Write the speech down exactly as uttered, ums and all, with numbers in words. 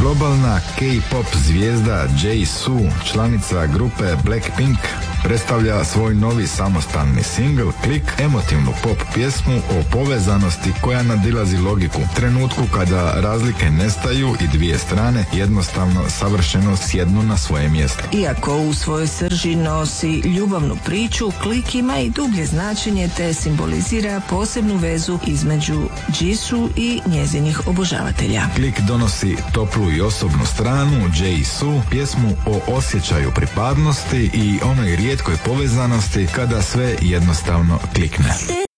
Globalna K-pop zvijezda Jisoo, članica grupe Blackpink, predstavlja svoj novi samostalni singl Click, emotivnu pop pjesmu o povezanosti koja nadilazi logiku, trenutku kada razlike nestaju i dvije strane jednostavno savršeno sjednu na svoje mjesto. Iako u svojoj srži nosi ljubavnu priču, Click ima i dublje značenje te simbolizira posebnu vezu između Jisoo i njezinih obožavatelja. Click donosi toplu i osobnu stranu Jisoo, pjesmu o osjećaju pripadnosti i onoj rijetkoj povezanosti kada sve jednostavno klikne.